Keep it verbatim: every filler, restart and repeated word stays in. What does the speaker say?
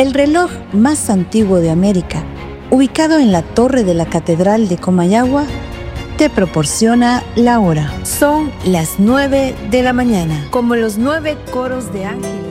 El reloj más antiguo de América, ubicado en la torre de la Catedral de Comayagua, te proporciona la hora. Son las nueve de la mañana, como los nueve coros de ángeles.